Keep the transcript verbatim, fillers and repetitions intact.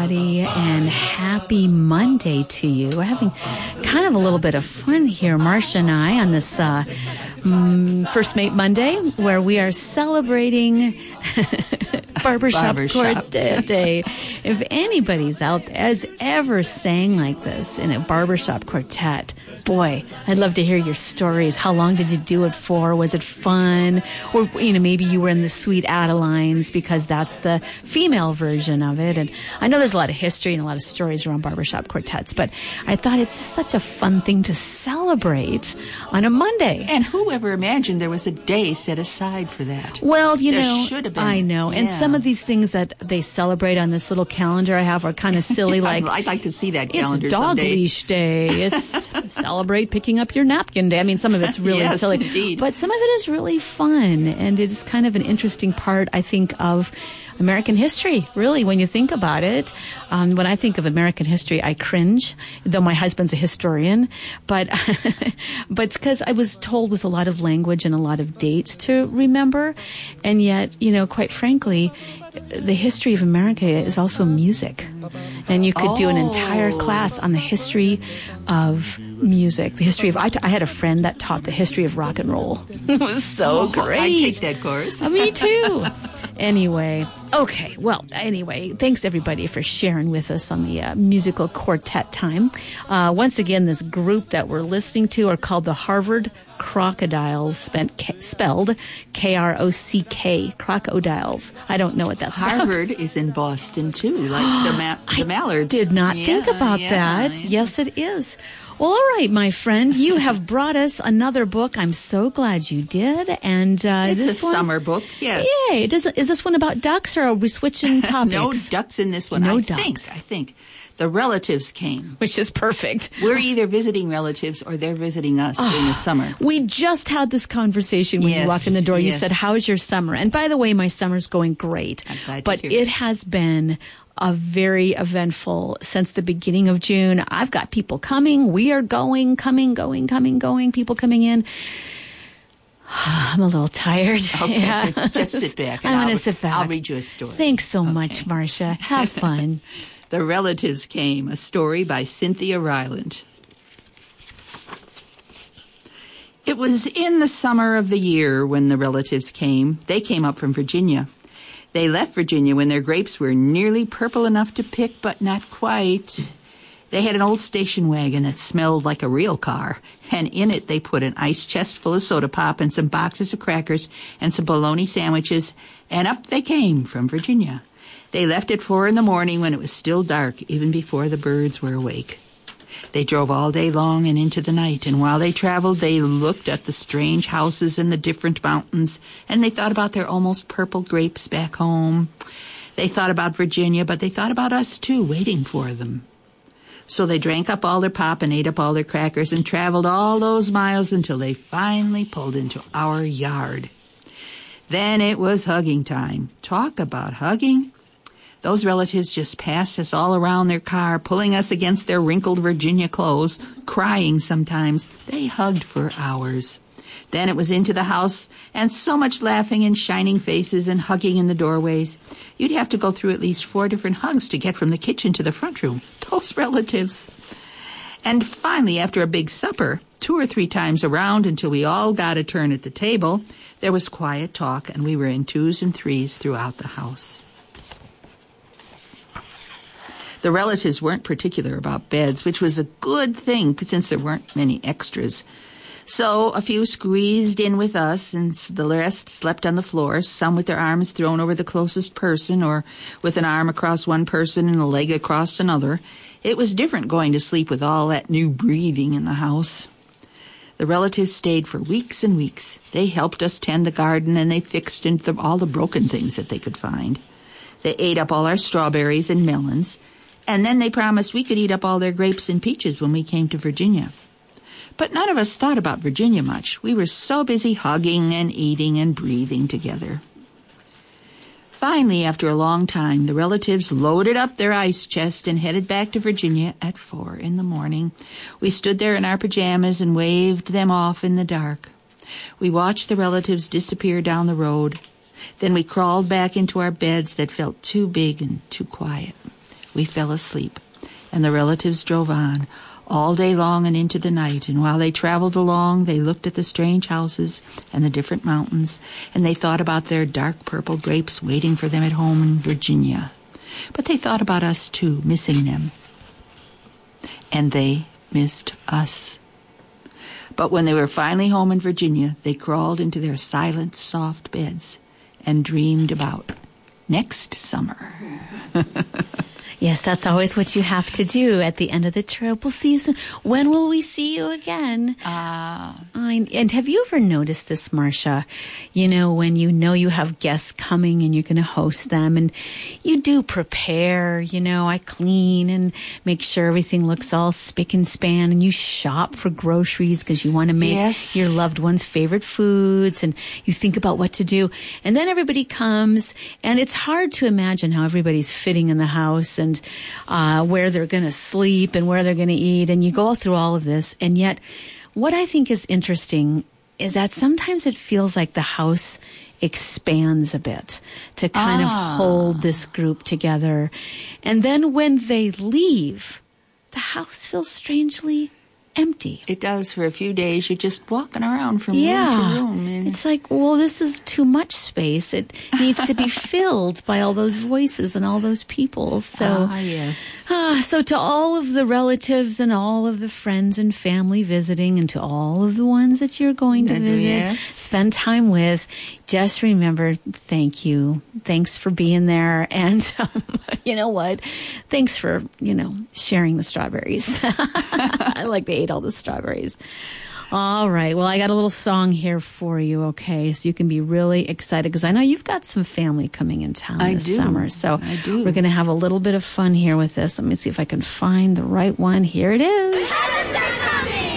everybody, and happy Monday to you. We're having kind of a little bit of fun here, Marcia and I, on this uh, um, First Mate Monday, where we are celebrating Barbershop, Barbershop. Quartet Day. If anybody's out there has ever sang like this in a barbershop quartet, boy, I'd love to hear your stories. How long did you do it for? Was it fun? Or, you know, maybe you were in the Sweet Adelines, because that's the female version of it. And I know there's a lot of history and a lot of stories around barbershop quartets, but I thought it's such a fun thing to celebrate on a Monday. And whoever imagined there was a day set aside for that? Well, you there know, should have been. I know. And Yeah. some of these things that they celebrate on this little calendar I have are kind of silly. Like, I'd like to see that calendar it's dog someday. leash day. It's celebrate picking up your napkin day. I mean, some of it's really Yes, silly, indeed. but some of it is really fun, and it is kind of an interesting part, I think, of American history, really, when you think about it. Um, when I think of American history, I cringe, though my husband's a historian. But but it's because I was told with a lot of language and a lot of dates to remember. And yet, you know, quite frankly, the history of America is also music. And you could do an entire Oh. class on the history of music, the history of, I, t- I had a friend that taught the history of rock and roll. It was so Oh, great. I'd take that course. Uh, Me too. Anyway, okay. Well, anyway, thanks everybody for sharing with us on the uh, musical quartet time. Uh, once again, this group that we're listening to are called the Harvard Crocodiles, spent, K- spelled K R O C K, Crocodiles. I don't know what that's about. Harvard is in Boston, too, like the, ma- the Mallards. Did not think Yeah, about yeah, that. yeah. Yes, it is. Well, all right, my friend, you have brought us another book. I'm so glad you did. And uh, It's this a one, summer book, yes. Yay! Does, is this one about ducks, or are we switching topics? No ducks in this one. No I ducks. think, I think. The relatives came. Which is perfect. We're either visiting relatives or they're visiting us during the summer. We just had this conversation when you Yes, walked in the door. You yes. said, how's your summer? And by the way, my summer's going great. I'm glad to but hear it it. has been a very eventful since the beginning of June. I've got people coming. We are going, coming, going, coming, going, people coming in. I'm a little tired. Okay, Yeah. just sit back. I'm and going I'll- to sit back. I'll read you a story. Thanks so Okay. much, Marcia. Have fun. The Relatives Came, a story by Cynthia Ryland. It was in the summer of the year when the relatives came. They came up from Virginia. They left Virginia when their grapes were nearly purple enough to pick, but not quite. They had an old station wagon that smelled like a real car, and in it they put an ice chest full of soda pop and some boxes of crackers and some bologna sandwiches, and up they came from Virginia. They left at four in the morning when it was still dark, even before the birds were awake. They drove all day long and into the night, and while they traveled, they looked at the strange houses and the different mountains, and they thought about their almost purple grapes back home. They thought about Virginia, but they thought about us, too, waiting for them. So they drank up all their pop and ate up all their crackers and traveled all those miles until they finally pulled into our yard. Then it was hugging time. Talk about hugging. Those relatives just passed us all around their car, pulling us against their wrinkled Virginia clothes, crying sometimes. They hugged for hours. Then it was into the house, and so much laughing and shining faces and hugging in the doorways. You'd have to go through at least four different hugs to get from the kitchen to the front room. Those relatives. And finally, after a big supper, two or three times around until we all got a turn at the table, there was quiet talk, and we were in twos and threes throughout the house. The relatives weren't particular about beds, which was a good thing since there weren't many extras. So a few squeezed in with us, and the rest slept on the floor, some with their arms thrown over the closest person, or with an arm across one person and a leg across another. It was different going to sleep with all that new breathing in the house. The relatives stayed for weeks and weeks. They helped us tend the garden, and they fixed into all the broken things that they could find. They ate up all our strawberries and melons, and then they promised we could eat up all their grapes and peaches when we came to Virginia. But none of us thought about Virginia much. We were so busy hugging and eating and breathing together. Finally, after a long time, the relatives loaded up their ice chest and headed back to Virginia at four in the morning. We stood there in our pajamas and waved them off in the dark. We watched the relatives disappear down the road. Then we crawled back into our beds that felt too big and too quiet. we fell asleep, and the relatives drove on, all day long and into the night, and while they traveled along, they looked at the strange houses and the different mountains, and they thought about their dark purple grapes waiting for them at home in Virginia. But they thought about us, too, missing them. And they missed us. But when they were finally home in Virginia, they crawled into their silent, soft beds and dreamed about next summer. Yes, that's always what you have to do at the end of the trouble season. When will we see you again? Ah. Uh, and have you ever noticed this, Marcia? You know, when you know you have guests coming and you're going to host them, and you do prepare, you know, I clean and make sure everything looks all spick and span, and you shop for groceries because you want to make yes. your loved one's favorite foods, and you think about what to do. And then everybody comes, and it's hard to imagine how everybody's fitting in the house and uh, where they're going to sleep and where they're going to eat. And you go through all of this. And yet what I think is interesting is that sometimes it feels like the house expands a bit to kind ah. of hold this group together. And then when they leave, the house feels strangely empty. It does. For a few days, you're just walking around from yeah. room to room. And it's like, well, this is too much space. It needs to be filled by all those voices and all those people. So, ah, yes. Ah, so to all of the relatives and all of the friends and family visiting, and to all of the ones that you're going to and visit, yes. spend time with, just remember, thank you. Thanks for being there. And um, you know what? Thanks for, you know, sharing the strawberries. I like they ate all the strawberries. All right. Well, I got a little song here for you, okay? So you can be really excited, because I know you've got some family coming in town I this do. summer. So I do. We're going to have a little bit of fun here with this. Let me see if I can find the right one. Here it is.